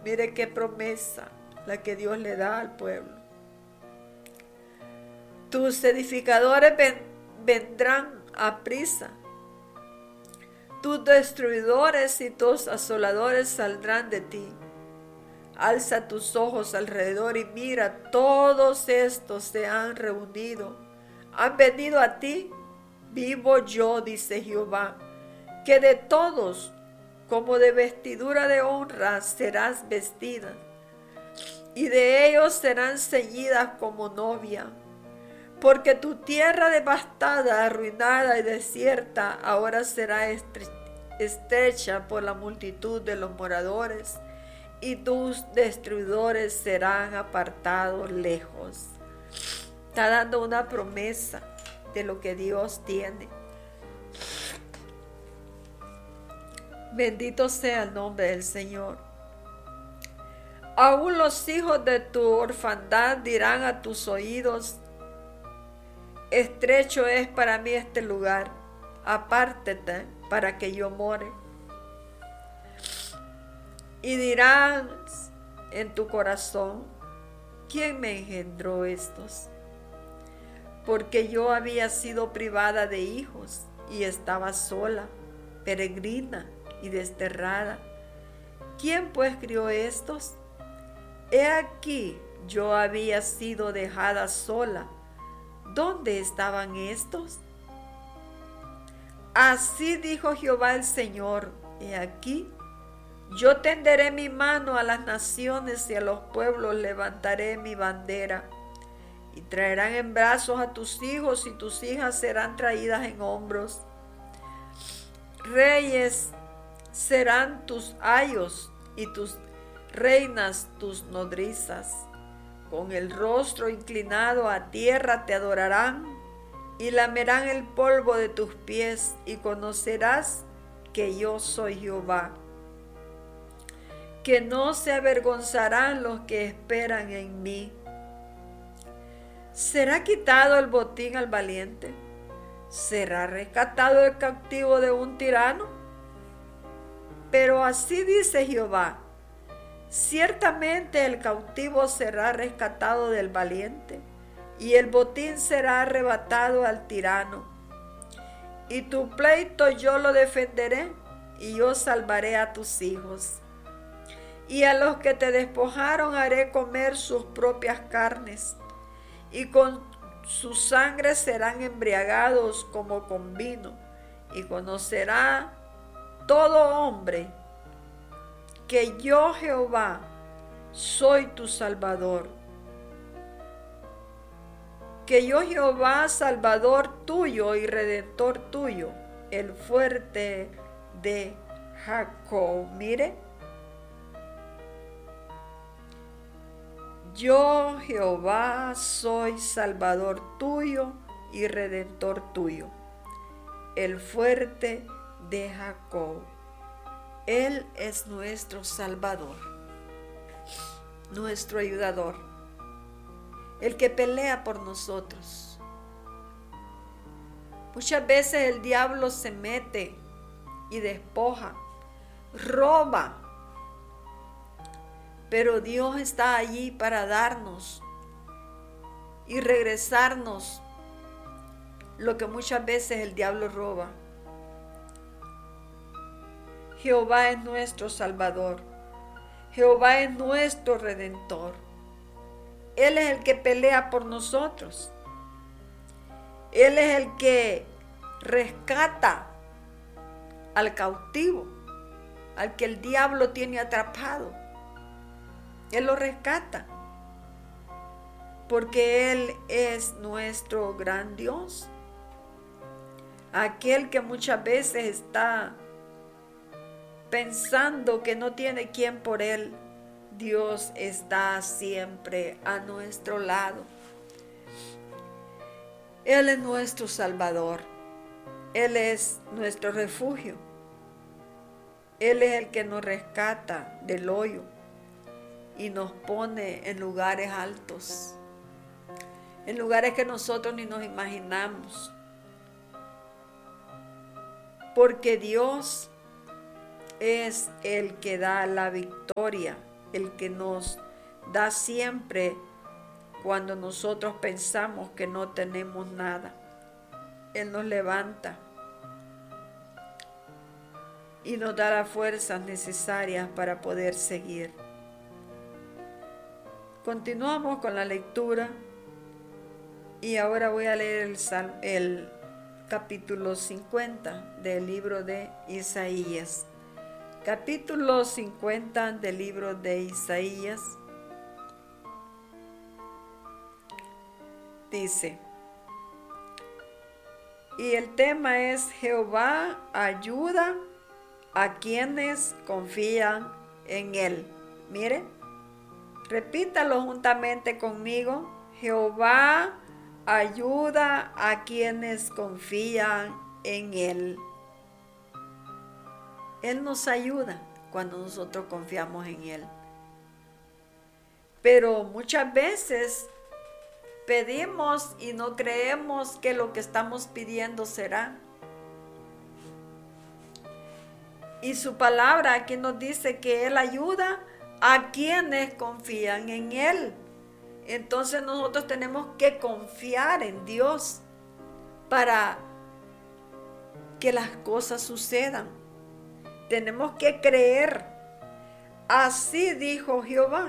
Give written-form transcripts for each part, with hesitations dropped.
Mire qué promesa la que Dios le da al pueblo. Tus edificadores vendrán a prisa. Tus destruidores y tus asoladores saldrán de ti. Alza tus ojos alrededor y mira, todos estos se han reunido. Han venido a ti. Vivo yo, dice Jehová, que de todos, como de vestidura de honra, serás vestida, y de ellos serán ceñidas como novia. Porque tu tierra devastada, arruinada y desierta, ahora será estrecha por la multitud de los moradores, y tus destruidores serán apartados lejos. Está dando una promesa de lo que Dios tiene. Bendito sea el nombre del Señor. Aún los hijos de tu orfandad dirán a tus oídos: estrecho es para mí este lugar, apártate para que yo more. Y dirán en tu corazón: ¿quién me engendró estos? Porque yo había sido privada de hijos y estaba sola, peregrina y desterrada. ¿Quién pues crió estos? He aquí, yo había sido dejada sola. ¿Dónde estaban estos? Así dijo Jehová el Señor: he aquí, yo tenderé mi mano a las naciones y a los pueblos levantaré mi bandera. Y traerán en brazos a tus hijos y tus hijas serán traídas en hombros. Reyes serán tus ayos y tus reinas tus nodrizas. Con el rostro inclinado a tierra te adorarán y lamerán el polvo de tus pies, y conocerás que yo soy Jehová. Que no se avergonzarán los que esperan en mí. ¿Será quitado el botín al valiente? ¿Será rescatado el cautivo de un tirano? Pero así dice Jehová: ciertamente el cautivo será rescatado del valiente, y el botín será arrebatado al tirano. Y tu pleito yo lo defenderé, y yo salvaré a tus hijos. Y a los que te despojaron haré comer sus propias carnes, y con su sangre serán embriagados como con vino, y conocerá todo hombre que yo Jehová soy tu Salvador, que yo Jehová, Salvador tuyo y Redentor tuyo, el fuerte de Jacob. Mire, yo Jehová soy Salvador tuyo y Redentor tuyo, el fuerte de Jacob. Él es nuestro Salvador, nuestro ayudador, el que pelea por nosotros. Muchas veces el diablo se mete y despoja, roba, pero Dios está allí para darnos y regresarnos lo que muchas veces el diablo roba. Jehová es nuestro Salvador. Jehová es nuestro Redentor. Él es el que pelea por nosotros. Él es el que rescata al cautivo, al que el diablo tiene atrapado. Él lo rescata, porque Él es nuestro gran Dios. Aquel que muchas veces está pensando que no tiene quien por Él, Dios está siempre a nuestro lado. Él es nuestro Salvador. Él es nuestro refugio. Él es el que nos rescata del hoyo y nos pone en lugares altos, en lugares que nosotros ni nos imaginamos. Porque Dios es el que da la victoria el que nos da siempre cuando nosotros pensamos que no tenemos nada. Él nos levanta y nos da las fuerzas necesarias para poder seguir. Continuamos con la lectura y ahora voy a leer el capítulo 50 del libro de Isaías. Capítulo 50 del libro de Isaías dice, y el tema es: Jehová ayuda a quienes confían en Él. Mire, repítalo juntamente conmigo: Jehová ayuda a quienes confían en Él. Él nos ayuda cuando nosotros confiamos en Él. Pero muchas veces pedimos y no creemos que lo que estamos pidiendo será. Y su palabra aquí nos dice que Él ayuda a quienes confían en Él. Entonces nosotros tenemos que confiar en Dios para que las cosas sucedan. Tenemos que creer. Así dijo Jehová.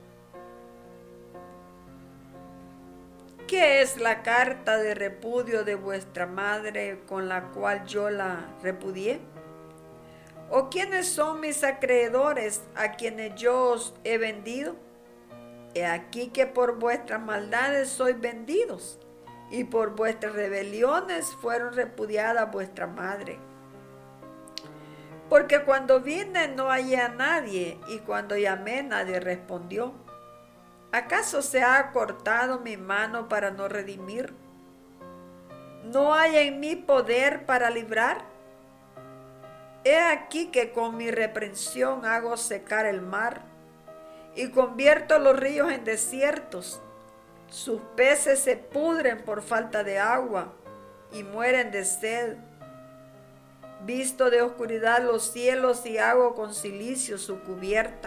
¿Qué es la carta de repudio de vuestra madre con la cual yo la repudié? ¿O quiénes son mis acreedores a quienes yo os he vendido? He aquí que por vuestras maldades sois vendidos, y por vuestras rebeliones fueron repudiadas vuestra madre. Porque cuando vine no hallé a nadie, y cuando llamé nadie respondió. ¿Acaso se ha cortado mi mano para no redimir? ¿No hay en mí poder para librar? He aquí que con mi reprensión hago secar el mar, y convierto los ríos en desiertos. Sus peces se pudren por falta de agua, y mueren de sed. Visto de oscuridad los cielos, y hago con cilicio su cubierta.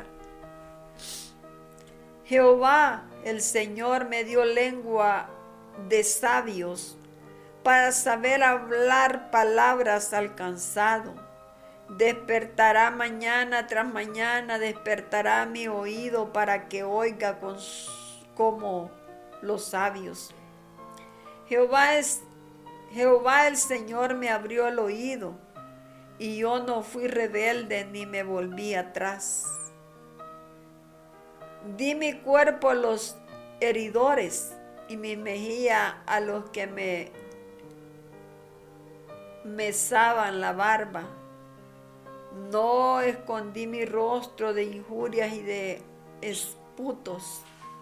Jehová, el Señor, me dio lengua de sabios para saber hablar palabras al cansado. Despertará mañana tras mañana, despertará mi oído para que oiga como los sabios. Jehová el Señor me abrió el oído, y yo no fui rebelde ni me volví atrás. Di mi cuerpo a los heridores y mi mejilla a los que me mesaban la barba. No escondí mi rostro de injurias y de esputos.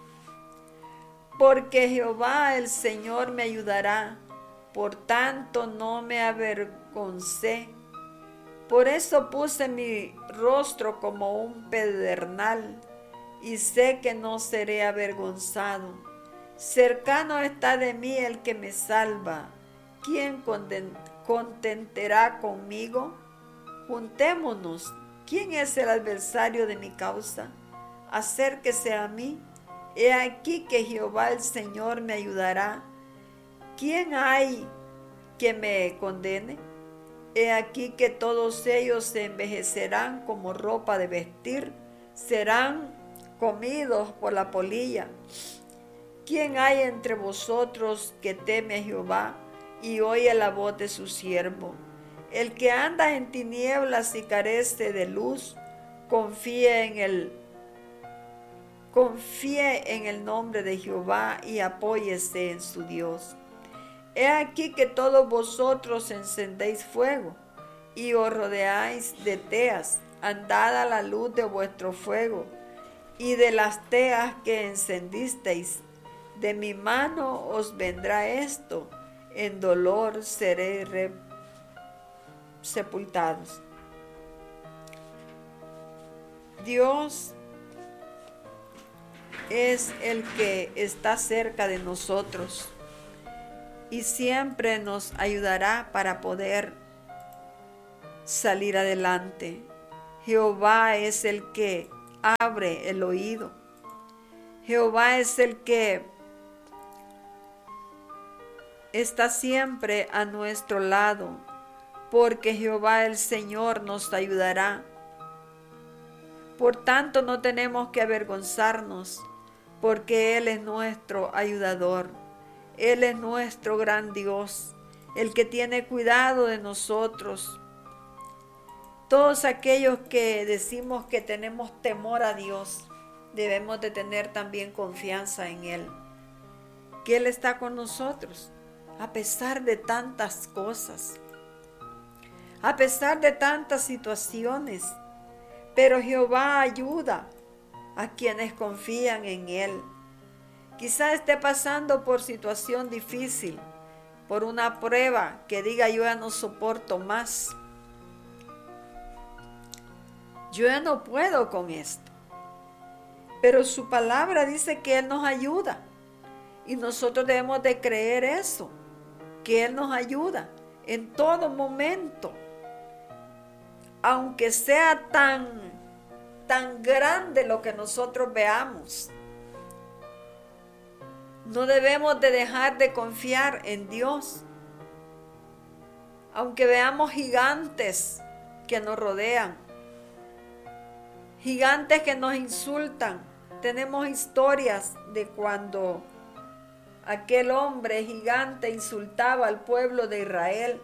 Porque Jehová el Señor me ayudará, por tanto no me avergoncé. Por eso puse mi rostro como un pedernal, y sé que no seré avergonzado. Cercano está de mí el que me salva. ¿Quién contentará conmigo? Juntémonos. ¿Quién es el adversario de mi causa? Acérquese a mí. He aquí que Jehová el Señor me ayudará. ¿Quién hay que me condene? He aquí que todos ellos se envejecerán como ropa de vestir, serán comidos por la polilla. ¿Quién hay entre vosotros que teme a Jehová y oye la voz de su siervo? El que anda en tinieblas y carece de luz, confíe en el nombre de Jehová y apóyese en su Dios. He aquí que todos vosotros encendéis fuego y os rodeáis de teas. Andad a la luz de vuestro fuego y de las teas que encendisteis. De mi mano os vendrá esto, en dolor seréis sepultados. Dios es el que está cerca de nosotros y siempre nos ayudará para poder salir adelante. Jehová es el que abre el oído. Jehová es el que está siempre a nuestro lado, porque Jehová el Señor nos ayudará. Por tanto, no tenemos que avergonzarnos, porque Él es nuestro ayudador. Él es nuestro gran Dios, el que tiene cuidado de nosotros. Todos aquellos que decimos que tenemos temor a Dios, debemos de tener también confianza en Él, que Él está con nosotros, a pesar de tantas cosas, a pesar de tantas situaciones. Pero Jehová ayuda a quienes confían en Él. Quizá esté pasando por situación difícil, por una prueba que diga: yo ya no soporto más. Yo ya no puedo con esto. Pero su palabra dice que Él nos ayuda. Y nosotros debemos de creer eso, que Él nos ayuda en todo momento. Aunque sea tan grande lo que nosotros veamos, no debemos de dejar de confiar en Dios. Aunque veamos gigantes que nos rodean, gigantes que nos insultan. Tenemos historias de cuando aquel hombre gigante insultaba al pueblo de Israel.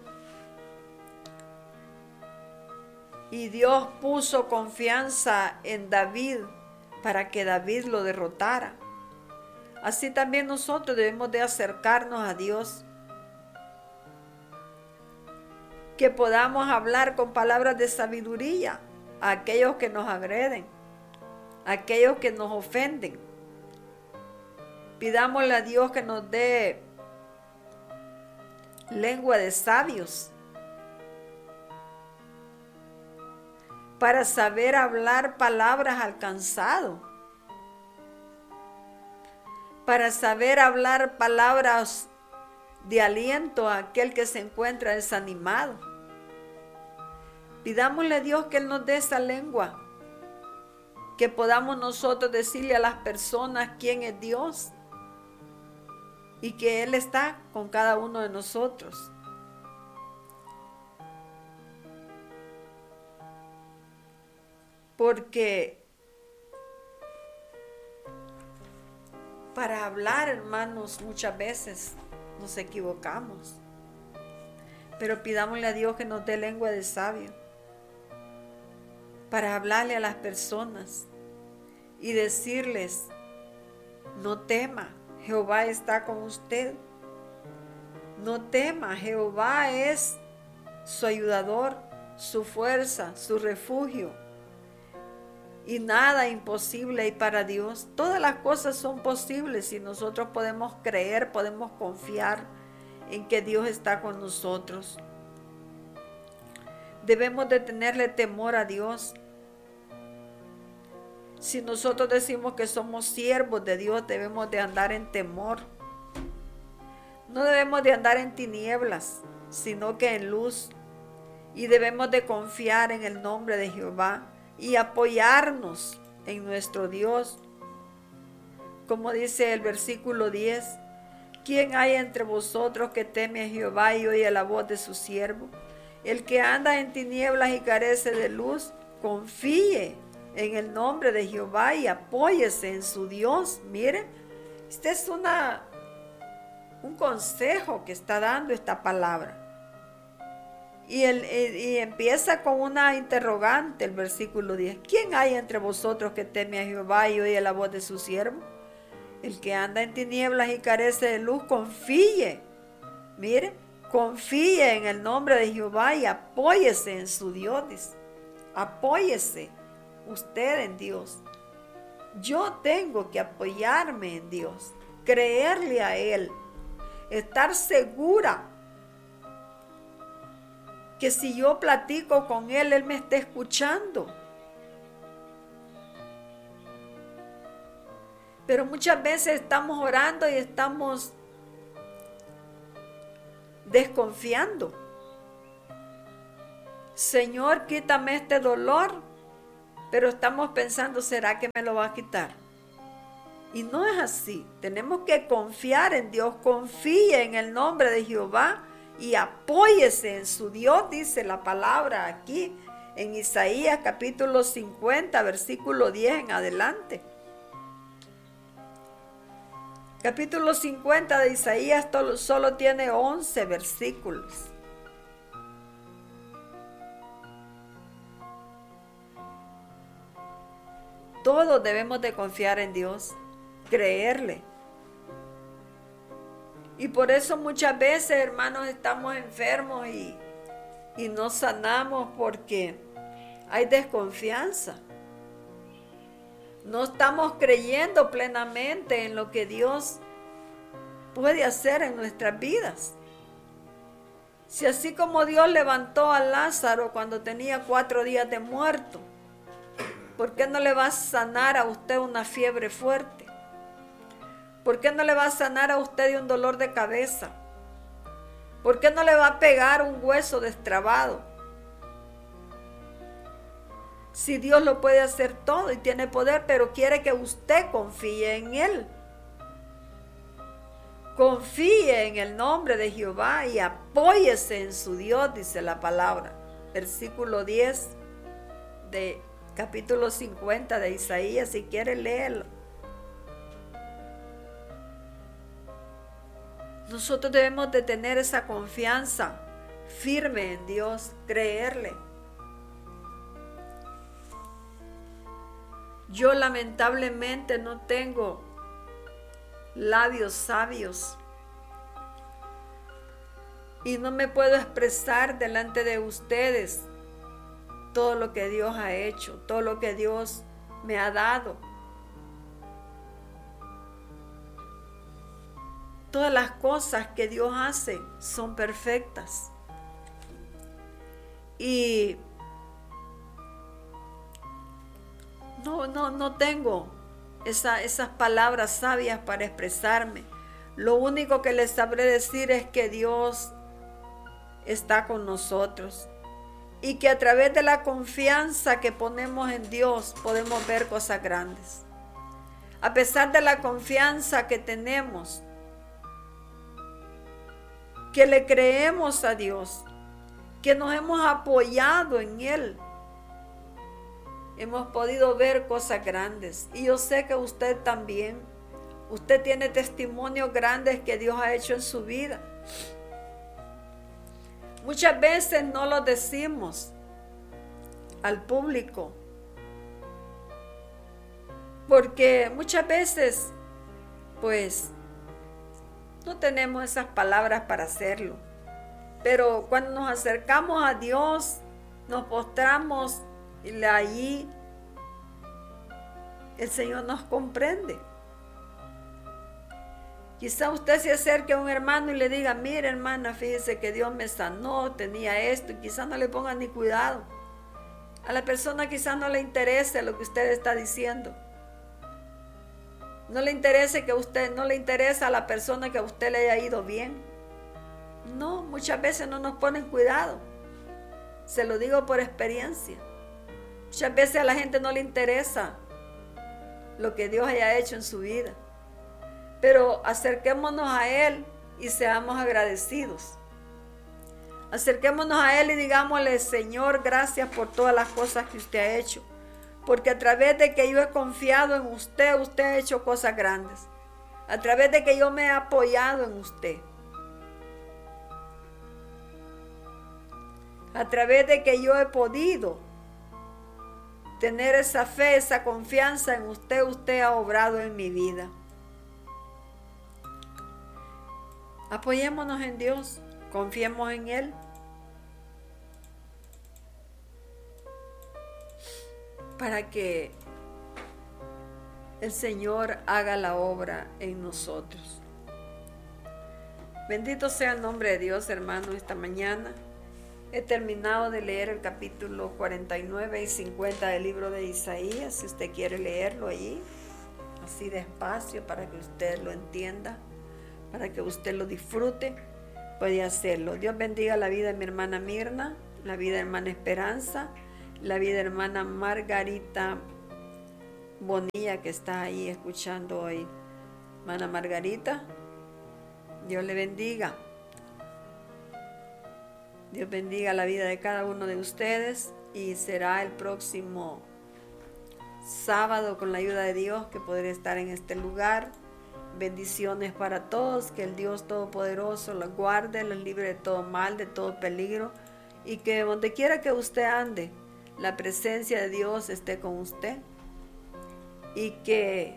Y Dios puso confianza en David para que David lo derrotara. Así también nosotros debemos de acercarnos a Dios. Que podamos hablar con palabras de sabiduría a aquellos que nos agreden, a aquellos que nos ofenden. Pidámosle a Dios que nos dé lengua de sabios, para saber hablar palabras al cansado, para saber hablar palabras de aliento a aquel que se encuentra desanimado. Pidámosle a Dios que Él nos dé esa lengua, que podamos nosotros decirle a las personas quién es Dios y que Él está con cada uno de nosotros. Porque para hablar, hermanos, muchas veces nos equivocamos. Pero pidámosle a Dios que nos dé lengua de sabio para hablarle a las personas y decirles: no tema, Jehová está con usted. No tema, Jehová es su ayudador, su fuerza, su refugio. Y nada imposible hay para Dios. Todas las cosas son posibles si nosotros podemos creer, podemos confiar en que Dios está con nosotros. Debemos de tenerle temor a Dios. Si nosotros decimos que somos siervos de Dios, debemos de andar en temor. No debemos de andar en tinieblas, sino que en luz. Y debemos de confiar en el nombre de Jehová y apoyarnos en nuestro Dios. Como dice el versículo 10, ¿quién hay entre vosotros que teme a Jehová y oye la voz de su siervo? El que anda en tinieblas y carece de luz, confíe en el nombre de Jehová y apóyese en su Dios. Miren, este es un consejo que está dando esta palabra. Y empieza con una interrogante el versículo 10. ¿Quién hay entre vosotros que teme a Jehová y oye la voz de su siervo? El que anda en tinieblas y carece de luz, confíe. Mire, confíe en el nombre de Jehová y apóyese en su Dios. Dice. Apóyese usted en Dios. Yo tengo que apoyarme en Dios, creerle a Él, estar segura que si yo platico con Él, Él me está escuchando. Pero muchas veces estamos orando y estamos desconfiando. Señor, quítame este dolor. pero estamos pensando, ¿será que me lo va a quitar? Y no es así. Tenemos que confiar en Dios. Confíe en el nombre de Jehová y apóyese en su Dios, dice la palabra aquí en Isaías capítulo 50, versículo 10 en adelante. Capítulo 50 de Isaías solo tiene 11 versículos. Todos debemos de confiar en Dios, creerle. Y por eso muchas veces, hermanos, estamos enfermos y no sanamos porque hay desconfianza. No estamos creyendo plenamente en lo que Dios puede hacer en nuestras vidas. Si así como Dios levantó a Lázaro cuando tenía 4 días de muerto, ¿por qué no le va a sanar a usted una fiebre fuerte? ¿Por qué no le va a sanar a usted de un dolor de cabeza? ¿Por qué no le va a pegar un hueso destrabado? Si Dios lo puede hacer todo y tiene poder, pero quiere que usted confíe en Él. Confíe en el nombre de Jehová y apóyese en su Dios, dice la palabra. Versículo 10 de capítulo 50 de Isaías, si quiere leerlo. Nosotros debemos de tener esa confianza firme en Dios, creerle. Yo lamentablemente no tengo labios sabios y no me puedo expresar delante de ustedes todo lo que Dios ha hecho, todo lo que Dios me ha dado. Todas las cosas que Dios hace son perfectas. Y no tengo esas palabras sabias para expresarme. Lo único que les sabré decir es que Dios está con nosotros y que a través de la confianza que ponemos en Dios podemos ver cosas grandes. A pesar de la confianza que tenemos, que le creemos a Dios, que nos hemos apoyado en Él, hemos podido ver cosas grandes. Y yo sé que usted también, usted tiene testimonios grandes que Dios ha hecho en su vida. Muchas veces no lo decimos al público, porque muchas veces, pues, no tenemos esas palabras para hacerlo. Pero cuando nos acercamos a Dios, nos postramos y allí el Señor nos comprende. Quizá usted se acerque a un hermano y le diga, mire hermana, fíjese que Dios me sanó, tenía esto, y quizá no le ponga ni cuidado. A la persona quizá no le interese lo que usted está diciendo. No le interesa a la persona que a usted le haya ido bien. No, muchas veces no nos ponen cuidado. Se lo digo por experiencia. Muchas veces a la gente no le interesa lo que Dios haya hecho en su vida. Pero acerquémonos a Él y seamos agradecidos. Acerquémonos a Él y digámosle, Señor, gracias por todas las cosas que usted ha hecho. Porque a través de que yo he confiado en usted, usted ha hecho cosas grandes. A través de que yo me he apoyado en usted. A través de que yo he podido tener esa fe, esa confianza en usted, usted ha obrado en mi vida. Apoyémonos en Dios, confiemos en Él. Para que el Señor haga la obra en nosotros. Bendito sea el nombre de Dios, hermano, esta mañana. He terminado de leer el capítulo 49 y 50 del libro de Isaías. Si usted quiere leerlo allí, así despacio, para que usted lo entienda, para que usted lo disfrute, puede hacerlo. Dios bendiga la vida de mi hermana Mirna, la vida de hermana Esperanza, la vida de hermana Margarita Bonilla, que está ahí escuchando hoy. Hermana Margarita, Dios le bendiga. Dios bendiga la vida de cada uno de ustedes, y será el próximo sábado, con la ayuda de Dios, que podré estar en este lugar. Bendiciones para todos, que el Dios Todopoderoso los guarde, los libre de todo mal, de todo peligro, y que donde quiera que usted ande, la presencia de Dios esté con usted, y que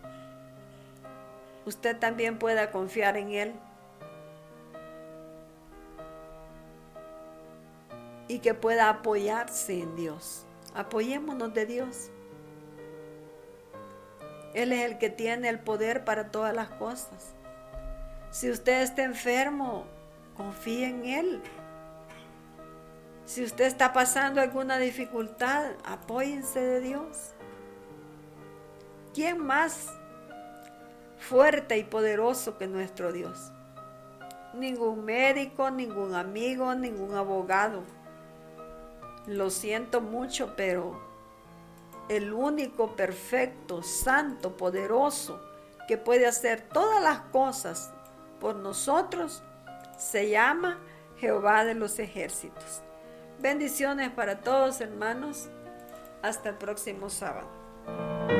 usted también pueda confiar en Él, y que pueda apoyarse en Dios. Apoyémonos de Dios. Él es el que tiene el poder para todas las cosas. Si usted está enfermo, confíe en Él. Si usted está pasando alguna dificultad, apóyense de Dios. ¿Quién más fuerte y poderoso que nuestro Dios? Ningún médico, ningún amigo, ningún abogado. Lo siento mucho, pero el único perfecto, santo, poderoso, que puede hacer todas las cosas por nosotros, se llama Jehová de los ejércitos. Bendiciones para todos, hermanos. Hasta el próximo sábado.